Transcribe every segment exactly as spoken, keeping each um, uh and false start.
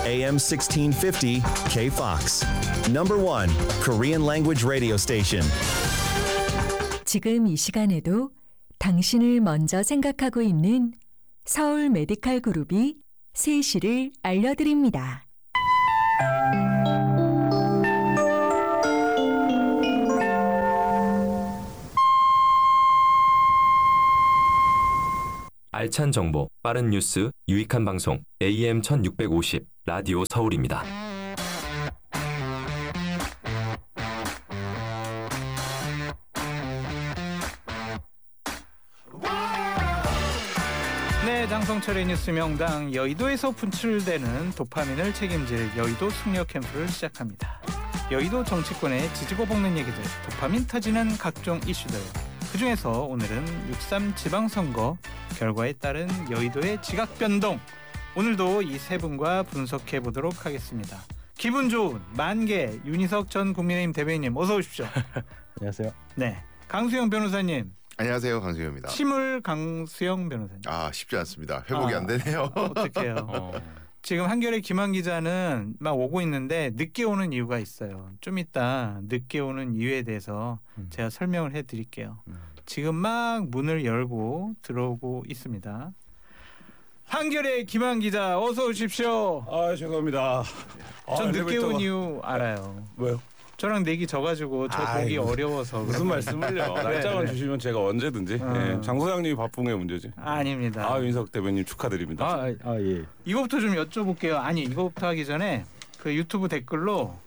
에이엠 sixteen fifty K-Fox. Number one Korean language radio station. 지금 이 시간에도 당신을 먼저 생각하고 있는 서울 메디칼 그룹이 세 시를 알려드립니다. 알찬 정보, 빠른 뉴스, 유익한 방송 에이엠 천육백오십 라디오 서울입니다. 네, 장성철의 뉴스 명당 여의도에서 분출되는 도파민을 책임질 여의도 숙녀 캠프를 시작합니다. 여의도 정치권의 지지고 볶는 얘기들, 도파민 터지는 각종 이슈들. 그중에서 오늘은 육삼 지방선거 결과에 따른 여의도의 지각 변동. 오늘도 이 세 분과 분석해 보도록 하겠습니다. 기분 좋은 만개 윤희석 전 국민의힘 대변인님 어서 오십시오. 안녕하세요. 네, 강수영 변호사님. 안녕하세요, 강수영입니다. 침울 강수영 변호사님. 아, 쉽지 않습니다. 회복이 아, 안 되네요. 어떡해요. 어. 지금 한겨레 김한 기자는 막 오고 있는데 늦게 오는 이유가 있어요. 좀 이따 늦게 오는 이유에 대해서 음. 제가 설명을 해드릴게요. 음. 지금 막 문을 열고 들어오고 있습니다. 한겨레 김한 기자 어서 오십시오. 아 죄송합니다. 전 아, 늦게 엘리베이터가- 온 이유 알아요. 왜요? 저랑 내기 져가지고 저 보기 아이고, 어려워서. 무슨 말씀을요? 날짜만 네. 주시면 제가 언제든지. 어. 예, 장 소장님이 바쁜 게 문제지. 아닙니다. 아 윤석 대변인 축하드립니다. 아, 아 예. 이거부터 좀 여쭤볼게요. 아니 이거부터 하기 전에 그 유튜브 댓글로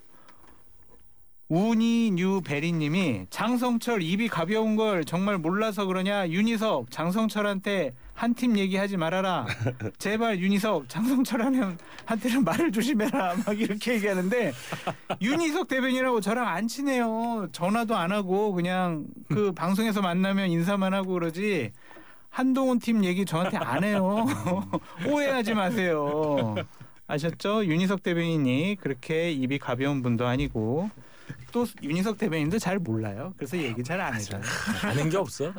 우니뉴베리님이 장성철 입이 가벼운 걸 정말 몰라서 그러냐. 윤희석 장성철한테 한 팀 얘기하지 말아라. 제발 윤희석 장성철한테는 말을 조심해라. 막 이렇게 얘기하는데 윤희석 대변인하고 저랑 안 친해요. 전화도 안 하고 그냥 그 방송에서 만나면 인사만 하고 그러지. 한동훈 팀 얘기 저한테 안 해요. 오해하지 마세요. 아셨죠? 윤희석 대변인이 그렇게 입이 가벼운 분도 아니고 또 윤희석 대변인도 잘 몰라요. 그래서 얘기 잘 안 해줘요. 아는 게 없어.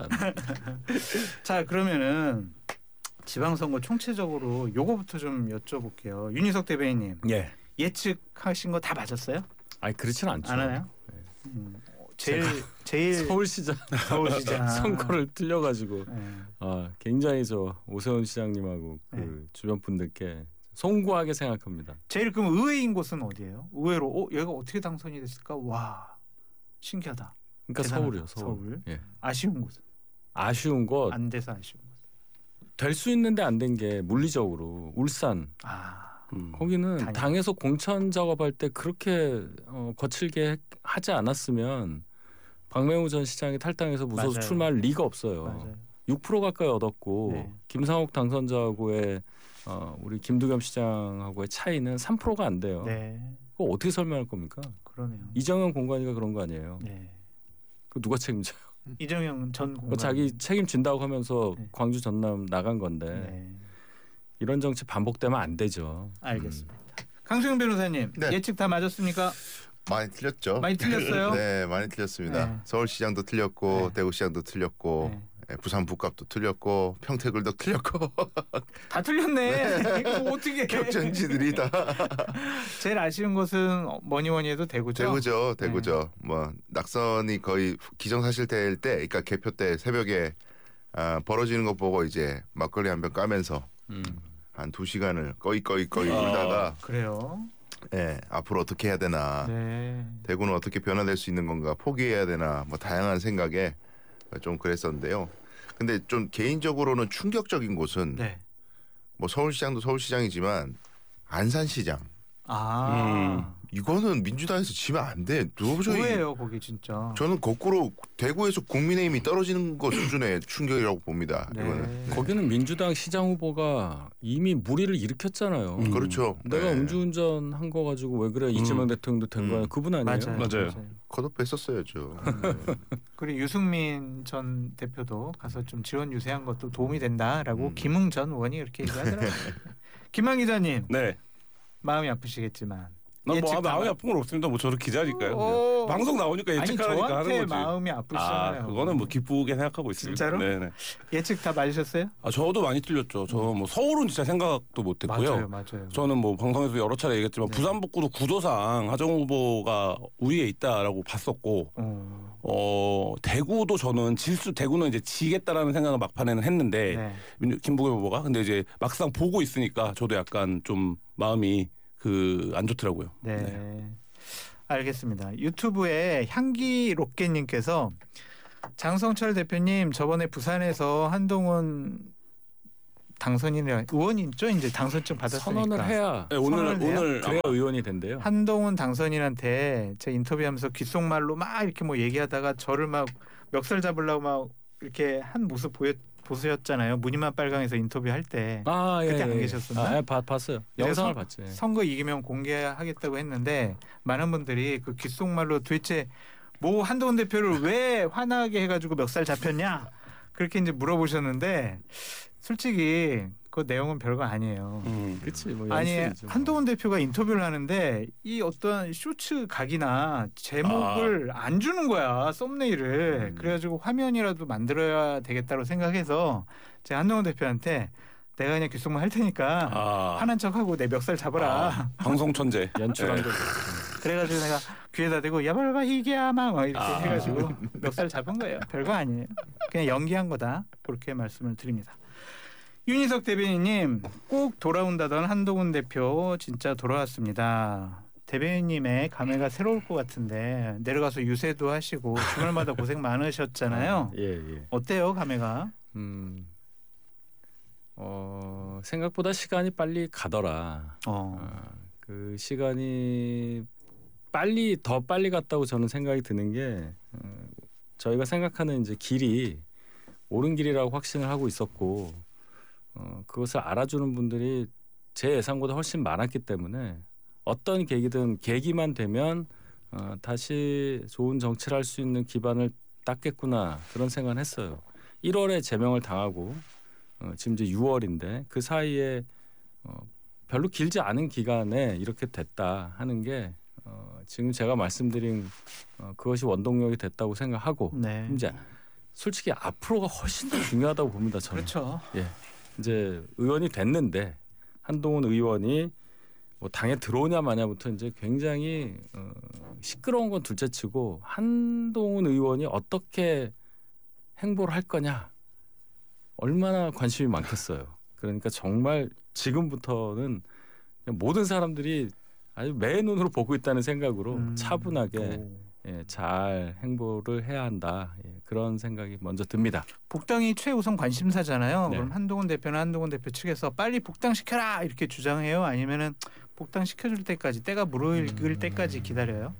자, 그러면은 지방선거 총체적으로 요거부터 좀 여쭤볼게요. 윤희석 대변인님. 예. 예측하신 거 다 맞았어요? 아니 그렇지는 않죠. 안 하나요? 음, 제일 제일 서울시장 서울시장 선거를 틀려가지고 네. 아, 굉장히 저 오세훈 시장님하고 그 네. 주변 분들께 송구하게 생각합니다. 제일 그럼 의외인 곳은 어디예요? 의외로 어, 얘가 어떻게 당선이 됐을까? 와, 신기하다. 그러니까 대단하다. 서울이요. 서울. 서울. 예. 아쉬운 곳은 아쉬운 것 안 돼서 아쉬운 곳. 될 수 있는데 안 된 게 물리적으로 울산. 아, 음. 거기는 당연. 당에서 공천 작업할 때 그렇게 어, 거칠게 하지 않았으면 박맹우 전 시장이 탈당해서 무소속 맞아요. 출마할 리가 없어요. 맞아요. 육 퍼센트 가까이 얻었고 네. 김상욱 당선자하고의 어, 우리 김두겸 시장하고의 차이는 삼 퍼센트가 안 돼요. 네, 그거 어떻게 설명할 겁니까? 그러네요. 이정현 공관위가 그런 거 아니에요. 네. 그 누가 책임져요? 이정영 전 공관. 그 자기 책임진다고 하면서 네. 광주 전남 나간 건데 네, 이런 정치 반복되면 안 되죠. 알겠습니다. 강수영 변호사님 네. 예측 다 맞았습니까? 많이 틀렸죠. 많이 틀렸어요? 네, 많이 틀렸습니다. 네. 서울시장도 틀렸고 네. 대구시장도 틀렸고 네. 예, 부산 북값도 틀렸고 평택을도 틀렸고 다 틀렸네. 이거 어떻게? 격전지들이 다 제일 아쉬운 것은 뭐니 뭐니 해도 대구죠. 대구죠, 대구죠. 뭐 낙선이 거의 기정사실될 때, 그러니까 개표 때 새벽에 아, 벌어지는 거 보고 이제 막걸리 한 병 까면서 음. 한 두 시간을 꺼이 꺼이 꺼이 울다가 그래요. 예, 앞으로 어떻게 해야 되나, 네. 대구는 어떻게 변화될 수 있는 건가, 포기해야 되나, 뭐 다양한 생각에 좀 그랬었는데요. 근데 좀 개인적으로는 충격적인 곳은 네. 뭐 서울시장도 서울시장이지만 안산시장 아. 이거는 민주당에서 지면 안 돼. 도저히 뭐예요, 거기 진짜. 저는 거꾸로 대구에서 국민의힘이 떨어지는 것 수준의 충격이라고 봅니다. 네. 이거는. 거기는 민주당 시장 후보가 이미 무리를 일으켰잖아요. 음. 그렇죠. 내가 네. 음주운전 한 거 가지고 왜 그래 이재명 대통령도 된 음. 거야. 그분 아니에요? 맞아요. 맞아요. 컷오프 했었어야죠. 그리고 유승민 전 대표도 가서 좀 지원 유세한 것도 도움이 된다라고 음. 김웅 전 의원이 이렇게 얘기하더라고요. 김한 기자님 네. 마음이 아프시겠지만 난뭐 예측 마음이 다- 아픈 건 없습니다. 뭐 저도 기자니까요. 어. 방송 나오니까 아니 예측하라니까 하는 저한테 거지. 마음이 아프시잖아요. 아 그거는 뭐 기쁘게 생각하고 있습니다. 진짜로? 네네. 예측 다 맞으셨어요? 아 저도 많이 틀렸죠. 저 뭐 서울은 진짜 생각도 못했고요. 맞아요, 맞아요. 저는 뭐 방송에서 여러 차례 얘기했지만 네. 부산 북구도 구도상 하정 후보가 우위에 있다라고 봤었고 어, 어 대구도 저는 질수 대구는 이제 지겠다라는 생각을 막판에는 했는데 네. 민- 김부겸 후보가 근데 이제 막상 보고 있으니까 저도 약간 좀 마음이 그 안 좋더라고요. 네. 네. 알겠습니다. 유튜브에 향기 로켓님께서 장성철 대표님 저번에 부산에서 한동훈 당선인이라 의원이죠. 이제 당선증 받았으니까. 선언을 해야 네, 오늘 선언을 해요? 오늘 그래야 아마 의원이 된대요. 한동훈 당선인한테 제가 인터뷰하면서 귓속말로 막 이렇게 뭐 얘기하다가 저를 막 멱살 잡으려고 막 이렇게 한 모습 보여 보셨잖아요. 무늬만 빨강에서 인터뷰할 때 아, 예, 그때 안 예. 계셨었나? 아, 예, 봤, 봤어요. 그래서 영상을 봤지. 선거 이기면 공개하겠다고 했는데 많은 분들이 그 귓속말로 도대체 뭐 한동훈 대표를 왜 화나게 해가지고 멱살 잡혔냐 그렇게 이제 물어보셨는데 솔직히 그 내용은 별거 아니에요. 음. 그렇지. 뭐 아니 연출이죠. 한동훈 대표가 인터뷰를 하는데 이 어떤 쇼츠 각이나 제목을 안 주는 거야 썸네일을. 음. 그래가지고 화면이라도 만들어야 되겠다고 생각해서 제가 한동훈 대표한테 내가 그냥 귓속말 할 테니까 아, 화난 척하고 내 멱살 잡아라. 아, 방송 천재. 연출한 네. 거죠. 그래가지고 내가 귀에다 대고 야발바 희귀야마 막 이렇게 아. 해가지고 멱살 잡은 거예요. 별거 아니에요. 그냥 연기한 거다. 그렇게 말씀을 드립니다. 윤희석 대변인님 꼭 돌아온다던 한동훈 대표 진짜 돌아왔습니다. 대변인님의 감회가 새로울 것 같은데 내려가서 유세도 하시고 주말마다 고생 많으셨잖아요. 예, 예. 어때요 감회가? 음. 어, 생각보다 시간이 빨리 가더라. 어. 어, 그 시간이 빨리 더 빨리 갔다고 저는 생각이 드는 게 어, 저희가 생각하는 이제 길이 옳은 길이라고 확신을 하고 있었고 어, 그것을 알아주는 분들이 제 예상보다 훨씬 많았기 때문에 어떤 계기든 계기만 되면 어, 다시 좋은 정치를 할 수 있는 기반을 닦겠구나 그런 생각을 했어요. 일월에 제명을 당하고 어, 지금 이제 유월인데 그 사이에 어, 별로 길지 않은 기간에 이렇게 됐다 하는 게 어, 지금 제가 말씀드린 어, 그것이 원동력이 됐다고 생각하고 네. 이제 솔직히 앞으로가 훨씬 더 중요하다고 봅니다. 저는 그렇죠. 이제 의원이 됐는데 한동훈 의원이 뭐 당에 들어오냐 마냐부터 이제 굉장히 어, 시끄러운 건 둘째치고 한동훈 의원이 어떻게 행보를 할 거냐 얼마나 관심이 많겠어요. 그러니까 정말 지금부터는 그냥 모든 사람들이 아주 매의 눈으로 보고 있다는 생각으로 음. 차분하게 오. 예, 잘 행보를 해야 한다. 예, 그런 생각이 먼저 듭니다. 복당이 최우선 관심사잖아요. 네. 그럼 한동훈 대표는 한동훈 대표 측에서 빨리 복당시켜라 이렇게 주장해요? 아니면은 복당시켜줄 때까지 때가 무르익을 때까지 기다려요?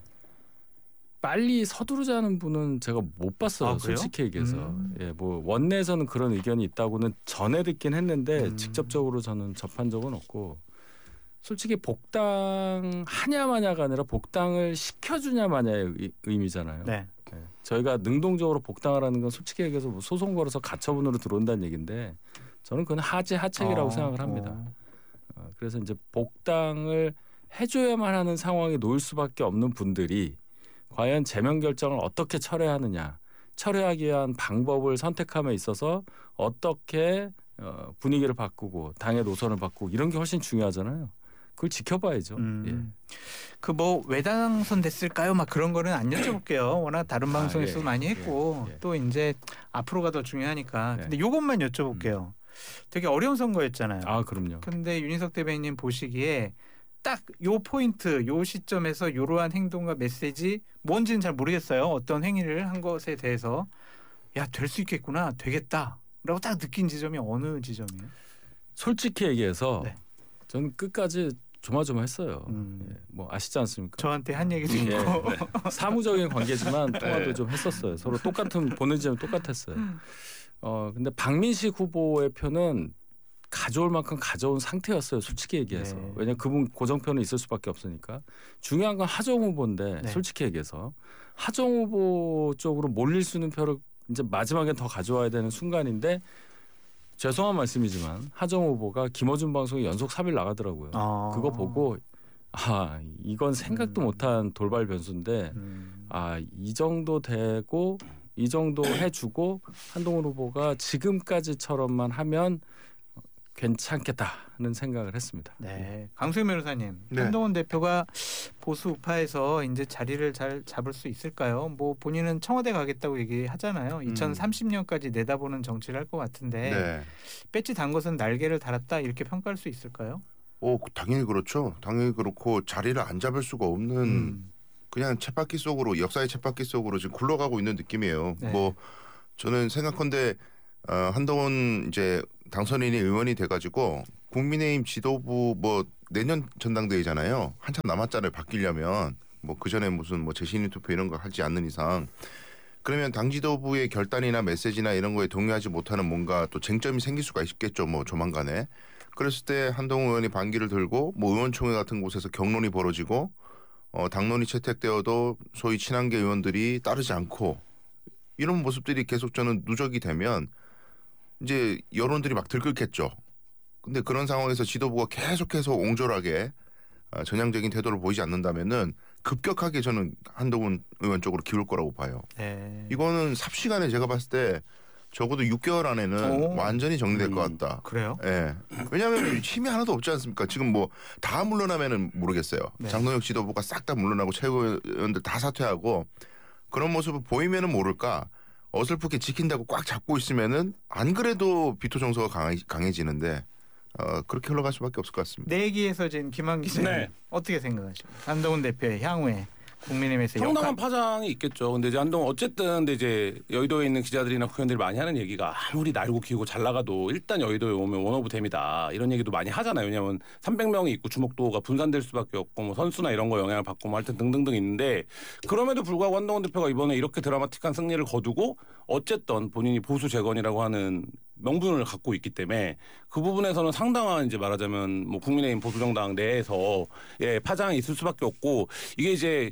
빨리 서두르자는 분은 제가 못 봤어요. 아, 그래요? 솔직히 얘기해서. 음. 예, 뭐 원내에서는 그런 의견이 있다고는 전해 듣긴 했는데 음. 직접적으로 저는 접한 적은 없고 솔직히 복당 하냐 마냐가 아니라 복당을 시켜주냐 마냐의 의- 의미잖아요. 네. 예, 저희가 능동적으로 복당하라는 건 솔직히 얘기해서 뭐 소송 걸어서 가처분으로 들어온다는 얘기인데 저는 그건 하지 하책이라고 어, 생각을 합니다. 어. 어, 그래서 이제 복당을 해줘야만 하는 상황에 놓일 수밖에 없는 분들이 과연 제명 결정을 어떻게 철회하느냐, 철회하기 위한 방법을 선택함에 있어서 어떻게 어, 분위기를 바꾸고 당의 노선을 바꾸고 이런 게 훨씬 중요하잖아요. 그걸 지켜봐야죠. 음. 그 뭐 왜 당선됐을까요? 막 그런 거는 안 여쭤볼게요. 워낙 다른 아, 방송에서도 예. 많이 했고 예, 예. 또 이제 앞으로가 더 중요하니까. 네. 근데 요것만 여쭤볼게요. 되게 어려운 선거였잖아요. 예. 아 그럼요. 근데 윤희석 대변인님 보시기에 딱 요 포인트, 요 시점에서 이러한 행동과 메시지 뭔지는 잘 모르겠어요. 어떤 행위를 한 것에 대해서 야, 될 수 있겠구나, 되겠다라고 딱 느낀 지점이 어느 지점이에요? 솔직히 얘기해서 네. 저는 끝까지 조마조마했어요. 음. 예, 뭐 아시지 않습니까? 저한테 한 얘기도 예, 있고. 네. 사무적인 관계지만 통화도 네. 좀 했었어요. 서로 똑같은 보는 지점 똑같았어요. 어 근데 박민식 후보의 표는 가져올 만큼 가져온 상태였어요. 솔직히 얘기해서. 네. 왜냐하면 그분 고정표는 있을 수밖에 없으니까. 중요한 건 하정 후보인데 네. 솔직히 얘기해서 하정 후보 쪽으로 몰릴 수 있는 표를 이제 마지막에 더 가져와야 되는 순간인데 죄송한 말씀이지만 하정 후보가 김어준 방송에 연속 삼 일 나가더라고요. 아. 그거 보고 아 이건 생각도 음. 못한 돌발 변수인데 음. 아 이 정도 되고 이 정도 해주고 한동훈 후보가 지금까지처럼만 하면 괜찮겠다는 생각을 했습니다. 네, 강수현 변호사님, 네. 한동훈 대표가 보수 우파에서 이제 자리를 잘 잡을 수 있을까요? 뭐 본인은 청와대 가겠다고 얘기하잖아요. 이천삼십 년까지 내다보는 정치를 할 것 같은데 네. 배지 단 것은 날개를 달았다 이렇게 평가할 수 있을까요? 오, 당연히 그렇죠. 당연히 그렇고 자리를 안 잡을 수가 없는 음. 그냥 쳇바퀴 속으로 역사의 쳇바퀴 속으로 지금 굴러가고 있는 느낌이에요. 네. 뭐 저는 생각컨대 어, 한동훈 이제 당선인이 의원이 돼가지고 국민의힘 지도부 뭐 내년 전당대회잖아요. 한참 남았잖아요. 바뀌려면 뭐 그 전에 무슨 뭐 재신임 투표 이런 거 하지 않는 이상 그러면 당 지도부의 결단이나 메시지나 이런 거에 동의하지 못하는 뭔가 또 쟁점이 생길 수가 있겠죠. 뭐 조만간에. 그랬을 때 한동훈 의원이 반기를 들고 뭐 의원총회 같은 곳에서 경론이 벌어지고 어, 당론이 채택되어도 소위 친한계 의원들이 따르지 않고 이런 모습들이 계속 저는 누적이 되면 이제 여론들이 막 들끓겠죠. 근데 그런 상황에서 지도부가 계속해서 옹졸하게 어, 전향적인 태도를 보이지 않는다면은 급격하게 저는 한동훈 의원 쪽으로 기울 거라고 봐요. 네. 이거는 삽시간에 제가 봤을 때 적어도 육 개월 안에는 오. 완전히 정리될 음. 것 같다. 그래요? 예. 왜냐하면 힘이 하나도 없지 않습니까? 지금 뭐 다 물러나면은 모르겠어요. 네. 장동혁 지도부가 싹 다 물러나고 최고위원들 다 사퇴하고 그런 모습을 보이면은 모를까 어설프게 지킨다고 꽉 잡고 있으면은 안 그래도 비토 정서가 강해, 강해지는데 어, 그렇게 흘러갈 수밖에 없을 것 같습니다. 내 얘기에서 지금 김한 기자님 네. 어떻게 생각하십니까? 한동훈 대표의 향후에 국민의힘에서 상당한 역할. 파장이 있겠죠. 근데 이제 한동훈 어쨌든 근데 이제 여의도에 있는 기자들이나 국회의원들이 많이 하는 얘기가 아무리 날고 기고 잘 나가도 일단 여의도에 오면 원오브 댐이다 이런 얘기도 많이 하잖아요. 왜냐하면 삼백 명이 있고 주목도가 분산될 수밖에 없고 뭐 선수나 이런 거 영향을 받고 뭐 하여튼 등등등 있는데 그럼에도 불구하고 한동훈 대표가 이번에 이렇게 드라마틱한 승리를 거두고 어쨌든 본인이 보수 재건이라고 하는 명분을 갖고 있기 때문에 그 부분에서는 상당한 이제 말하자면 뭐 국민의힘 보수정당 내에서 예, 파장이 있을 수밖에 없고 이게 이제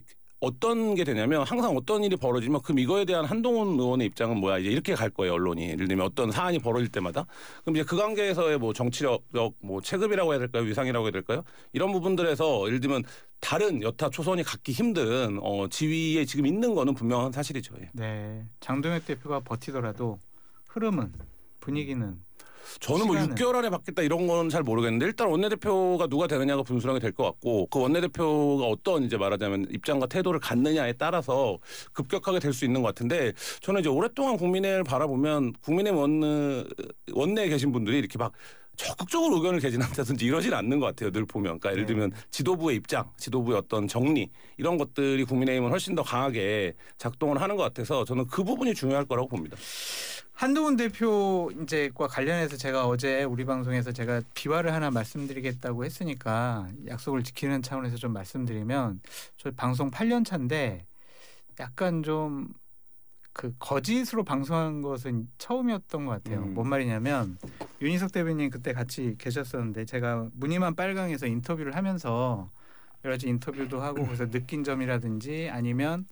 어떤 게 되냐면 항상 어떤 일이 벌어지면 그럼 이거에 대한 한동훈 의원의 입장은 뭐야 이제 이렇게 갈 거예요 언론이 예를 들면 어떤 사안이 벌어질 때마다 그럼 이제 그 관계에서의 뭐 정치력 뭐 체급이라고 해야 될까요 위상이라고 해야 될까요 이런 부분들에서 예를 들면 다른 여타 초선이 갖기 힘든 어, 지위에 지금 있는 거는 분명한 사실이죠. 예. 네, 장동혁 대표가 버티더라도 흐름은 분위기는 저는 뭐 시간은. 육 개월 안에 받겠다 이런 건 잘 모르겠는데 일단 원내대표가 누가 되느냐가 분수령이 될 것 같고 그 원내대표가 어떤 이제 말하자면 입장과 태도를 갖느냐에 따라서 급격하게 될 수 있는 것 같은데 저는 이제 오랫동안 국민의힘을 바라보면 국민의힘 원내, 원내에 계신 분들이 이렇게 막 적극적으로 의견을 개진한다든지 이러진 않는 것 같아요. 늘 보면. 그러니까 예를 들면 지도부의 입장, 지도부의 어떤 정리 이런 것들이 국민의힘은 훨씬 더 강하게 작동을 하는 것 같아서 저는 그 부분이 중요할 거라고 봅니다. 한동훈 대표 이제과 관련해서 제가 어제 우리 방송에서 제가 비화를 하나 말씀드리겠다고 했으니까 약속을 지키는 차원에서 좀 말씀드리면 저희 방송 팔 년 차인데 약간 좀 그 거짓으로 방송한 것은 처음이었던 것 같아요. 음. 뭔 말이냐면 윤희석 대변인 그때 같이 계셨었는데 제가 무늬만 빨강에서 인터뷰를 하면서 여러 가지 인터뷰도 하고 그래서 느낀 점이라든지 아니면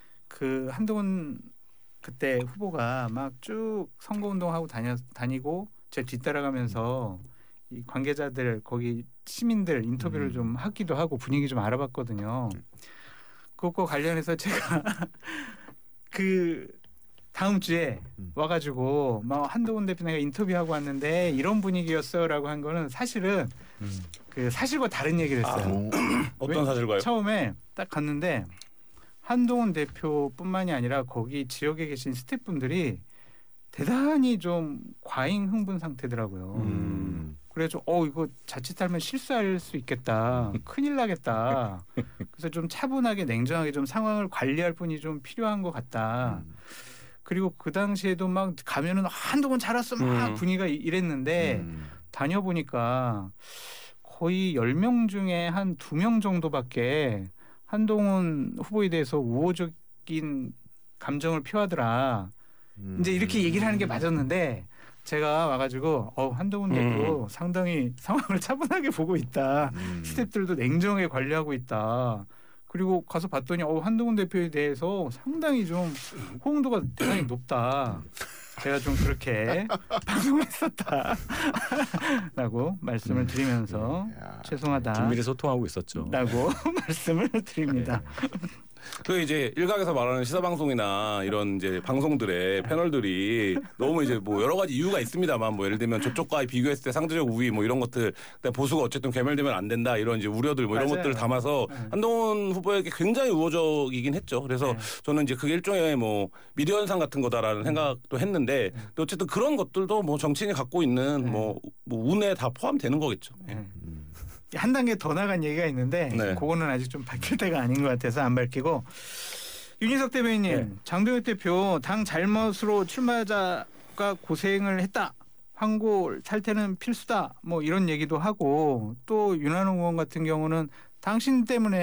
그 한동훈 그때 후보가 막 쭉 선거운동하고 다녀, 다니고 제 뒤따라가면서 이 관계자들 거기 시민들 인터뷰를 음. 좀 하기도 하고 분위기 좀 알아봤거든요. 그것과 관련해서 제가 그 다음 주에 음. 와가지고 막 한동훈 대표 내가 인터뷰하고 왔는데 이런 분위기였어요라고 한 거는 사실은 음. 그 사실과 다른 얘기를 했어요. 오. 어떤 왜? 사실과요? 처음에 딱 갔는데 한동훈 대표뿐만이 아니라 거기 지역에 계신 스태프분들이 대단히 좀 과잉 흥분 상태더라고요. 음. 그래서 어 이거 자칫하면 실수할 수 있겠다. 큰일 나겠다. 그래서 좀 차분하게 냉정하게 좀 상황을 관리할 분이 좀 필요한 것 같다. 음. 그리고 그 당시에도 막 가면은 한동훈 잘 왔어 막 음. 분위기가 이- 이랬는데 음. 다녀보니까 거의 열 명 중에 한 두 명 정도밖에 한동훈 후보에 대해서 우호적인 감정을 표하더라. 음. 이제 이렇게 얘기를 하는 게 맞았는데 제가 와가지고 어, 한동훈 대표 상당히 상황을 차분하게 보고 있다. 음. 스태프들도 냉정하게 관리하고 있다. 그리고 가서 봤더니 어, 한동훈 대표에 대해서 상당히 좀 호응도가 대단히 높다. 제가 좀 그렇게 방송을 했었다라고 말씀을 드리면서 야, 죄송하다. 긴밀히 소통하고 있었죠. 라고 말씀을 드립니다. 그 이제 일각에서 말하는 시사 방송이나 이런 이제 방송들의 패널들이 너무 이제 뭐 여러 가지 이유가 있습니다만 뭐 예를 들면 저쪽과 비교했을 때 상대적 우위 뭐 이런 것들 보수가 어쨌든 괴멸되면 안 된다 이런 이제 우려들 뭐 이런 맞아요. 것들을 담아서 네. 한동훈 후보에게 굉장히 우호적이긴 했죠. 그래서 네. 저는 이제 그게 일종의 뭐 미디어 현상 같은 거다라는 생각도 했는데 또 어쨌든 그런 것들도 뭐 정치인이 갖고 있는 네. 뭐, 뭐 운에 다 포함되는 거겠죠. 네. 한 단계 더 나간 얘기가 있는데 네. 그거는 아직 좀 밝힐 때가 아닌 것 같아서 안 밝히고 윤희석 대변인님 네. 장동혁 대표 당 잘못으로 출마자가 고생을 했다. 황골 탈퇴는 필수다. 뭐 이런 얘기도 하고 또 윤한홍 의원 같은 경우는 당신 때문에